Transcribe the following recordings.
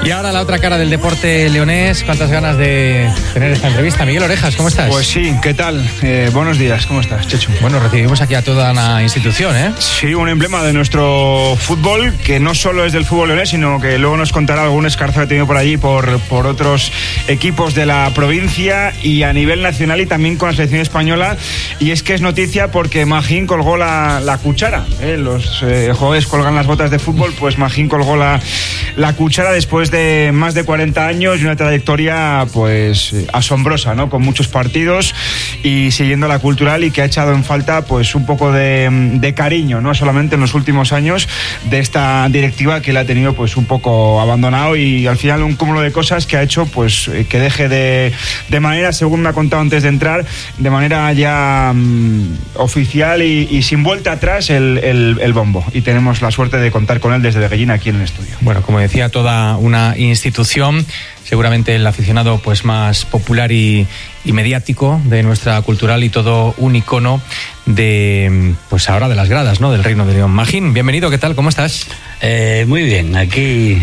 Y ahora la otra cara del deporte leonés. ¿Cuántas ganas de tener esta entrevista? Miguel Orejas, ¿cómo estás? Pues sí, ¿qué tal? Buenos días, ¿cómo estás, Chechu? Bueno, recibimos aquí a toda una institución, ¿eh? Sí, un emblema de nuestro fútbol, que no solo es del fútbol leonés, sino que luego nos contará algún escarzo que ha tenido por allí por otros equipos de la provincia y a nivel nacional y también con la selección española. Y es que es noticia porque Magín colgó la cuchara, ¿eh? Los jugadores colgan las botas de fútbol, pues Magín colgó la cuchara después de más de 40 años y una trayectoria pues asombrosa, ¿no? Con muchos partidos y siguiendo la cultural, y que ha echado en falta pues un poco de cariño, no solamente en los últimos años, de esta directiva que la ha tenido pues un poco abandonado, y al final un cúmulo de cosas que ha hecho pues que deje de manera, según me ha contado antes de entrar, de manera ya oficial y sin vuelta atrás el bombo, y tenemos la suerte de contar con él desde Veguellín aquí en el estudio. Bueno, como decía, toda una institución, seguramente el aficionado pues más popular y mediático de nuestra cultural, y todo un icono de pues ahora de las gradas, ¿no?, del Reino de León. Magín, bienvenido, ¿qué tal? ¿Cómo estás? Muy bien, aquí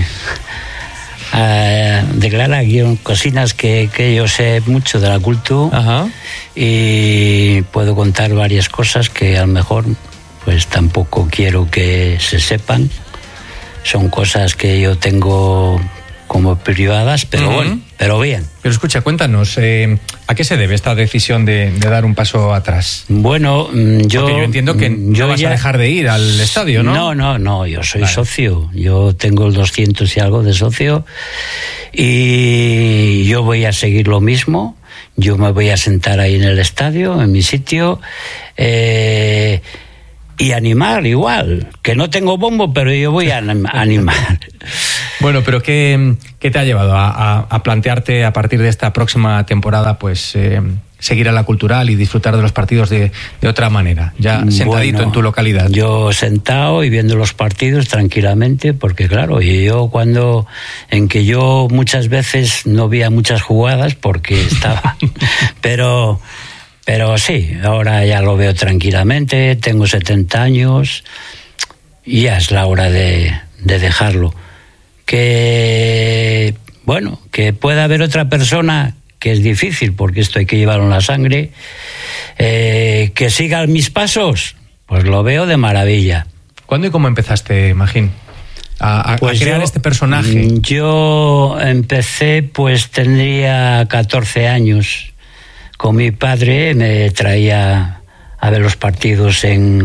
declara aquí cositas que yo sé mucho de la cultura. Ajá. Y puedo contar varias cosas que a lo mejor pues tampoco quiero que se sepan. Son cosas que yo tengo como privadas, pero bueno, pero bien. Pero escucha, cuéntanos, ¿a qué se debe esta decisión de dar un paso atrás? Bueno, porque yo entiendo que no vas a dejar de ir al estadio, ¿no? No, yo soy socio. Yo tengo el 200 y algo de socio, y yo voy a seguir lo mismo. Yo me voy a sentar ahí en el estadio, en mi sitio, y animar igual, que no tengo bombo, pero yo voy a animar. Bueno, pero ¿qué te ha llevado a plantearte a partir de esta próxima temporada pues seguir a la cultural y disfrutar de los partidos de otra manera, ya sentadito en tu localidad? Yo sentado y viendo los partidos tranquilamente, porque claro, y yo yo muchas veces no veía muchas jugadas porque estaba pero sí, ahora ya lo veo tranquilamente, tengo 70 años y ya es la hora de dejarlo. Que pueda haber otra persona, que es difícil porque esto hay que llevarlo en la sangre, que siga mis pasos, pues lo veo de maravilla. ¿Cuándo y cómo empezaste, Magín, a crear este personaje? Yo empecé, pues tendría 14 años. Con mi padre me traía a ver los partidos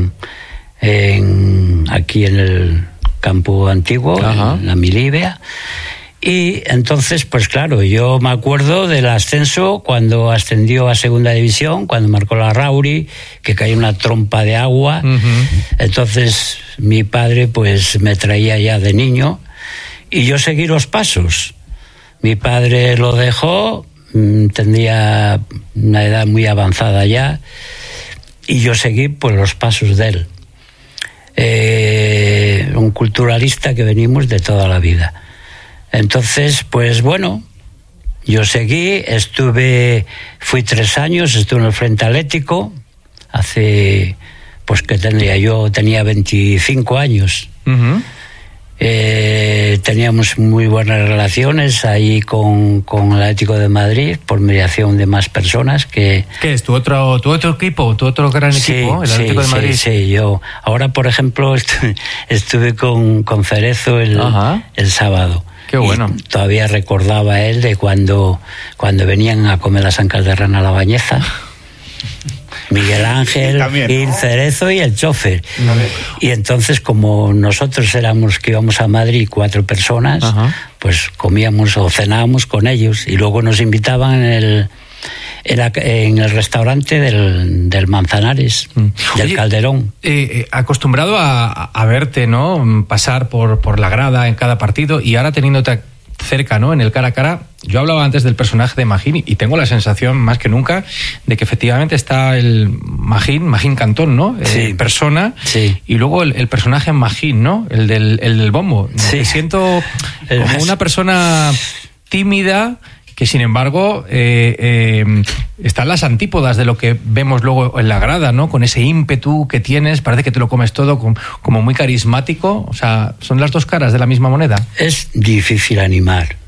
aquí en el campo antiguo, en la Milivia, y entonces pues claro, yo me acuerdo del ascenso cuando ascendió a segunda división, cuando marcó la Rauri, que cayó una trompa de agua. Entonces mi padre pues me traía ya de niño y yo seguí los pasos. Mi padre lo dejó, tendría una edad muy avanzada ya, y yo seguí pues los pasos de él. Un culturalista que venimos de toda la vida. Entonces, pues bueno, yo seguí, fui 3 años, estuve en el Frente Atlético, tenía 25 años. Teníamos muy buenas relaciones ahí con el Atlético de Madrid, por mediación de más personas que... ¿Qué es tu otro equipo, tu otro gran equipo, el Atlético de Madrid? Sí, yo ahora por ejemplo estuve con Cerezo el sábado. Qué bueno. Y todavía recordaba él de cuando venían a comer las ancas de rana a la Bañeza. Miguel Ángel, también, y el Cerezo y el chofer. Y entonces, como nosotros éramos que íbamos a Madrid 4 personas, pues comíamos o cenábamos con ellos, y luego nos invitaban en el restaurante del Manzanares, del Calderón. Acostumbrado a verte, ¿no?, pasar por la grada en cada partido, y ahora teniéndote cerca, ¿no?, en el cara a cara. Yo hablaba antes del personaje de Magín y tengo la sensación más que nunca de que efectivamente está el Magín Cantón, ¿no? Sí. Persona. Sí. Y luego el personaje Magín, ¿no? El del bombo. Sí. Me siento como una persona tímida que sin embargo están las antípodas de lo que vemos luego en la grada, ¿no? Con ese ímpetu que tienes, parece que te lo comes todo, como muy carismático. O sea, son las dos caras de la misma moneda. Es difícil animar.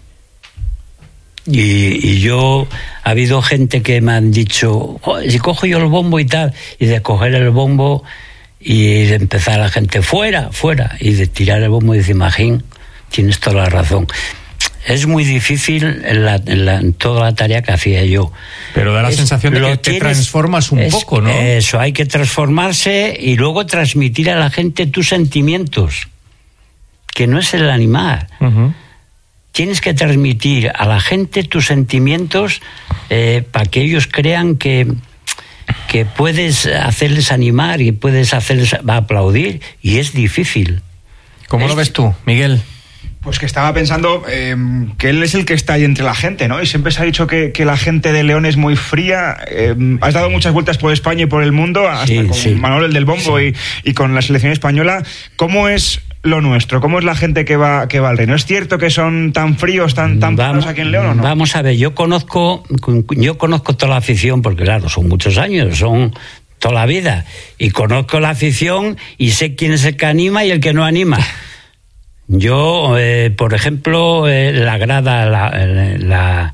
Y yo, ha habido gente que me han dicho, si cojo yo el bombo y tal, y de coger el bombo y de empezar la gente fuera, y de tirar el bombo y decir, Magín, tienes toda la razón. Es muy difícil en toda la tarea que hacía yo. Pero da la sensación de que te transformas un poco, ¿no? Eso, hay que transformarse y luego transmitir a la gente tus sentimientos, que no es el animar. Uh-huh. Tienes que transmitir a la gente tus sentimientos para que ellos crean que puedes hacerles animar y puedes hacerles aplaudir, y es difícil. ¿Cómo lo ves tú, Miguel? Pues que estaba pensando que él es el que está ahí entre la gente, ¿no? Y siempre se ha dicho que la gente de León es muy fría. Has dado muchas vueltas por España y por el mundo, hasta con Manuel el del Bombo y con la selección española. ¿Cómo es lo nuestro? ¿Cómo es la gente que va al Reino? ¿Es cierto que son tan fríos, tan planos aquí en León o no? Vamos a ver, yo conozco toda la afición, porque claro, son muchos años, son toda la vida, y conozco la afición y sé quién es el que anima y el que no anima. Yo, por ejemplo, la grada, la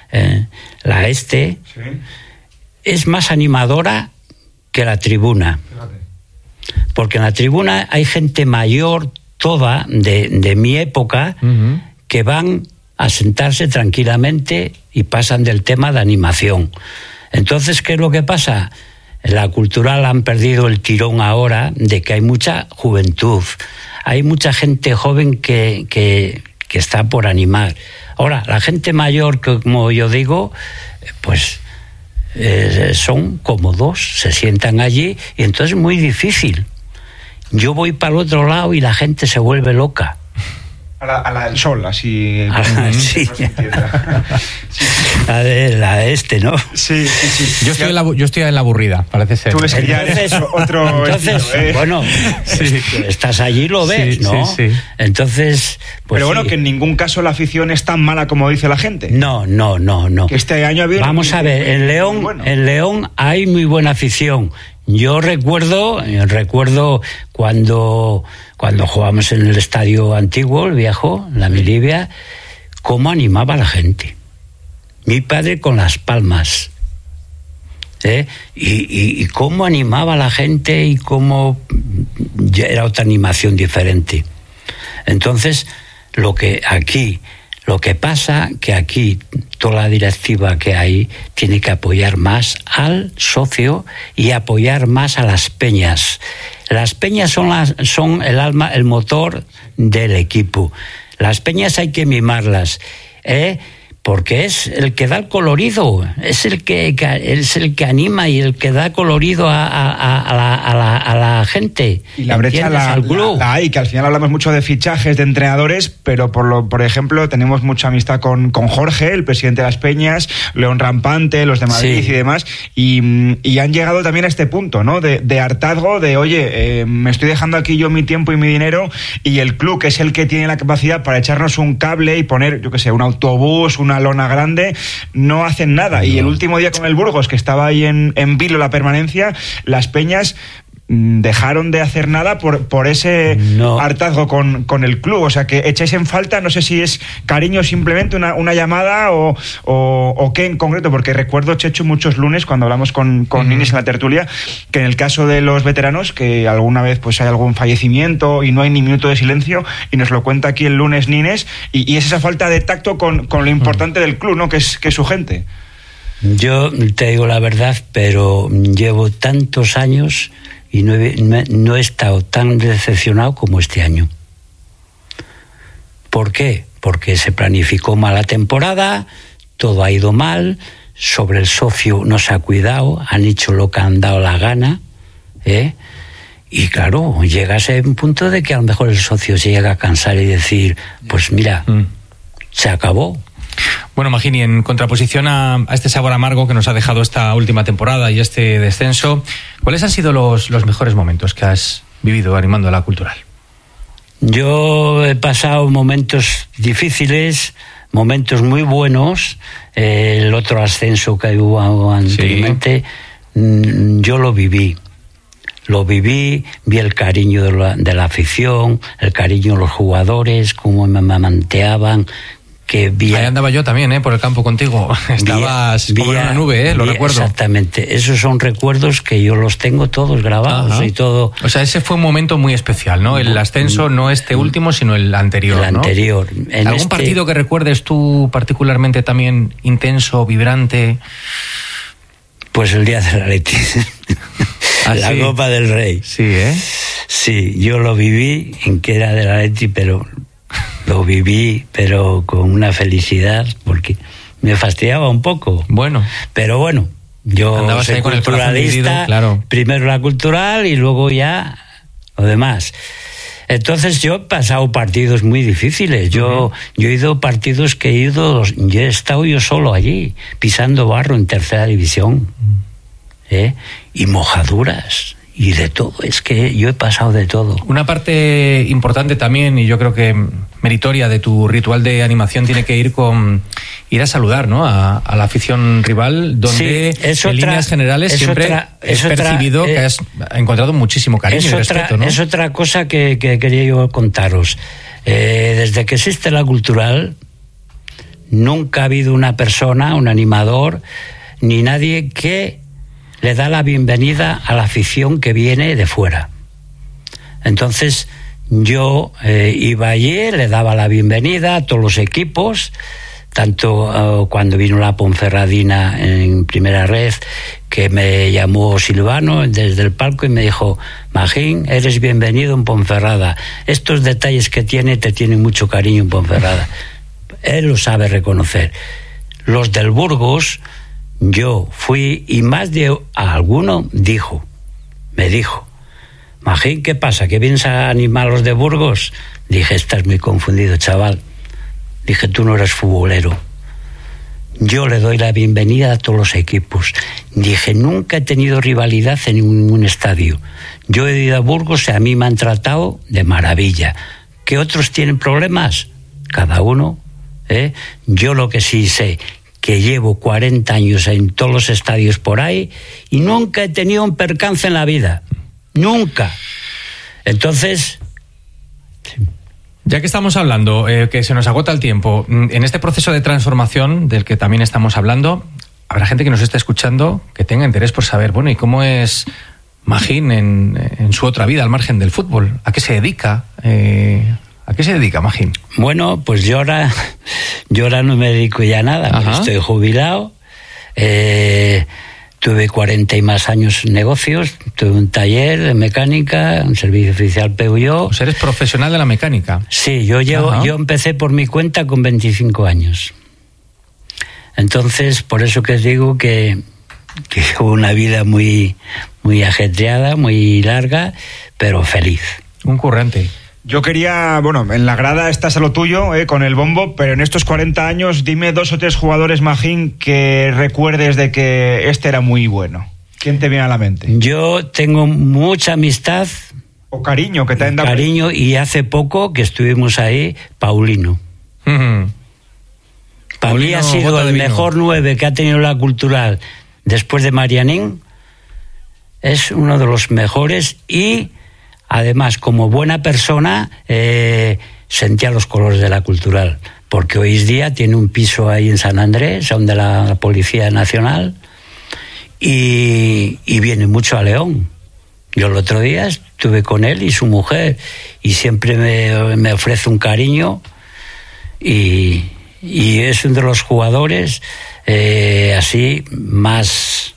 ¿sí? Es más animadora que la tribuna. Fíjate. Porque en la tribuna hay gente mayor, toda, de mi época, uh-huh, que van a sentarse tranquilamente y pasan del tema de animación. Entonces, ¿qué es lo que pasa? En la cultural han perdido el tirón ahora de que hay mucha juventud. Hay mucha gente joven que está por animar. Ahora, la gente mayor, que como yo digo, pues son cómodos, se sientan allí, y entonces es muy difícil. Yo voy para el otro lado y la gente se vuelve loca. A la del sol, así. Sí. La de ¿no? Sí. Yo estoy en la aburrida, parece ser. Tú ves que ya eres otro. Entonces, bueno, sí, estás allí, lo ves, sí, ¿no? Sí. Entonces, pues. Pero bueno, que en ningún caso la afición es tan mala como dice la gente. No. Que este año había. Vamos a ver, en León hay muy buena afición. Yo recuerdo cuando jugábamos en el estadio antiguo, el viejo, la Milivia, cómo animaba a la gente. Mi padre con las palmas, y cómo animaba a la gente y cómo era otra animación diferente. Entonces, lo que pasa que aquí toda la directiva que hay tiene que apoyar más al socio y apoyar más a las peñas. Las peñas son el alma, el motor del equipo. Las peñas hay que mimarlas, porque es el que da el colorido, es el que anima y el que da colorido a la gente. Y la brecha la hay, que al final hablamos mucho de fichajes de entrenadores, pero por ejemplo tenemos mucha amistad con Jorge, el presidente de las peñas, León Rampante, los de Madrid, sí, y demás, y han llegado también a este punto, ¿no? De hartazgo, de oye, me estoy dejando aquí yo mi tiempo y mi dinero, y el club, que es el que tiene la capacidad para echarnos un cable y poner, yo qué sé, un autobús, una lona grande, no hacen nada. No. Y el último día con el Burgos, que estaba ahí en vilo la permanencia, las peñas dejaron de hacer nada por ese hartazgo con el club. O sea, que echáis en falta, no sé si es cariño, simplemente una llamada o qué en concreto, porque recuerdo, Chechu, muchos lunes cuando hablamos con Nines en la tertulia, que en el caso de los veteranos, que alguna vez pues hay algún fallecimiento y no hay ni minuto de silencio, y nos lo cuenta aquí el lunes Nines, y es esa falta de tacto con lo importante del club, ¿no? Que es su gente. Yo te digo la verdad, pero llevo tantos años y no he estado tan decepcionado como este año. ¿Por qué? Porque se planificó mal la temporada, todo ha ido mal, sobre el socio no se ha cuidado, han hecho lo que han dado la gana, y claro, llegas a un punto de que a lo mejor el socio se llega a cansar y decir, pues mira, se acabó. Bueno, Magini, en contraposición a este sabor amargo que nos ha dejado esta última temporada y este descenso, ¿cuáles han sido los mejores momentos que has vivido animando a la cultural? Yo he pasado momentos difíciles, momentos muy buenos. El otro ascenso que hubo anteriormente, yo lo viví, vi el cariño de la afición, el cariño de los jugadores, cómo me mamanteaban. Ahí andaba yo también, por el campo contigo. Estabas como en una nube, lo recuerdo. Exactamente, esos son recuerdos que yo los tengo todos grabados y todo. O sea, ese fue un momento muy especial, ¿no? El ascenso, no este último, sino el anterior, El anterior. ¿Algún partido que recuerdes tú particularmente también intenso, vibrante? Pues el día del Atleti. La Copa del Rey. Sí, Sí, yo lo viví, en que era del Atleti, pero lo viví, pero con una felicidad, porque me fastidiaba un poco. Bueno. Pero bueno, yo soy culturalista, claro. Primero la cultural y luego ya lo demás. Entonces yo he pasado partidos muy difíciles. Yo he ido partidos que yo he estado yo solo allí, pisando barro en tercera división. Y mojaduras. Y de todo, es que yo he pasado de todo. Una parte importante también, y yo creo que meritoria de tu ritual de animación, tiene que ir con ir a saludar, ¿no? A la afición rival, donde en líneas generales siempre es percibido que has encontrado muchísimo cariño y respeto, ¿no? Es otra cosa que quería yo contaros. Desde que existe la cultural, nunca ha habido una persona, un animador, ni nadie que le da la bienvenida a la afición que viene de fuera. Entonces yo iba allí, le daba la bienvenida a todos los equipos, tanto cuando vino la Ponferradina en primera red, que me llamó Silvano desde el palco y me dijo: Magín, eres bienvenido en Ponferrada. Estos detalles que te tienen mucho cariño en Ponferrada. Él lo sabe reconocer. Los del Burgos, yo fui y más de alguno me dijo: Magín, ¿qué pasa? ¿Que vienes a animar a los de Burgos? Dije: estás muy confundido, chaval. Dije: tú no eres futbolero. Yo le doy la bienvenida a todos los equipos. Dije: nunca he tenido rivalidad en ningún estadio. Yo he ido a Burgos y a mí me han tratado de maravilla. ¿Que otros tienen problemas? Cada uno, Yo lo que sí sé, que llevo 40 años en todos los estadios por ahí y nunca he tenido un percance en la vida. Nunca. Entonces... Ya que estamos hablando, que se nos agota el tiempo, en este proceso de transformación del que también estamos hablando, habrá gente que nos esté escuchando que tenga interés por saber, bueno, ¿y cómo es Magín en su otra vida al margen del fútbol? ¿A qué se dedica? ¿A qué se dedica Magín? Bueno, pues yo ahora no me dedico ya a nada. Estoy jubilado. Tuve 40 y más años en negocios. Tuve un taller de mecánica, un servicio oficial Peugeot. Pues eres profesional de la mecánica. Sí, yo empecé por mi cuenta con 25 años. Entonces, por eso que digo que hubo una vida muy, muy ajetreada, muy larga, pero feliz. Un currante. Yo quería, en la grada estás a lo tuyo, con el bombo, pero en estos 40 años, dime 2 o 3 jugadores, Magín, que recuerdes de que este era muy bueno. ¿Quién te viene a la mente? Yo tengo mucha amistad. O cariño, que te han dado. Cariño, y hace poco que estuvimos ahí, Paulino. Para mí ha sido el mejor 9 que ha tenido la cultural después de Marianín. Es uno de los mejores y... Además, como buena persona, sentía los colores de la cultural, porque hoy día tiene un piso ahí en San Andrés, son de la Policía Nacional, y viene mucho a León. Yo el otro día estuve con él y su mujer, y siempre me ofrece un cariño, y es uno de los jugadores así más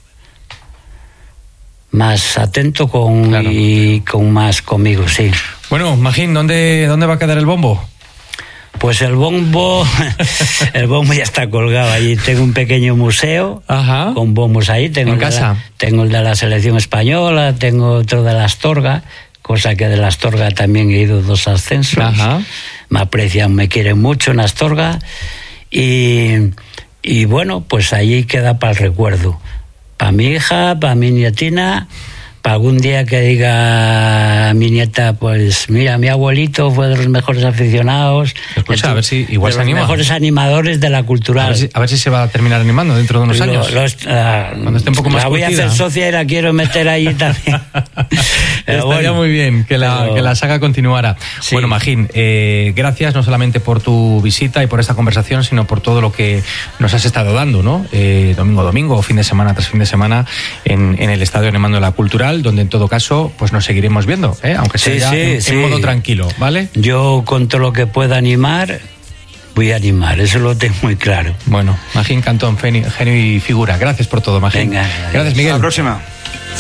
atento y con más conmigo, sí. Bueno, Magín, ¿dónde va a quedar el bombo? Pues el bombo ya está colgado allí. Tengo un pequeño museo con bombos ahí. Tengo ¿En casa? Tengo el de la selección española, tengo otro de la Astorga, cosa que de la Astorga también he ido 2 ascensos. Me aprecian, me quieren mucho en Astorga. Y bueno, pues allí queda para el recuerdo. Para mi hija, para mi nietina, para algún día que diga mi nieta, pues mira, mi abuelito fue de los mejores aficionados, Escucha, a ver si igual de se los anima. mejores animadores de la cultural. A ver si se va a terminar animando dentro de unos años. Cuando esté un poco más la voy a hacer socia y la quiero meter ahí también. Estaría muy bien que la saga continuara. Sí. Bueno, Magín, gracias no solamente por tu visita y por esta conversación, sino por todo lo que nos has estado dando, ¿no? Domingo, fin de semana tras fin de semana en el Estadio Nemando de la Cultural, donde en todo caso pues nos seguiremos viendo, aunque sea en modo tranquilo, ¿vale? Yo con todo lo que pueda animar, voy a animar, eso lo tengo muy claro. Bueno, Magín Cantón, genio y figura. Gracias por todo, Magín. Venga, gracias, Miguel. Hasta la próxima.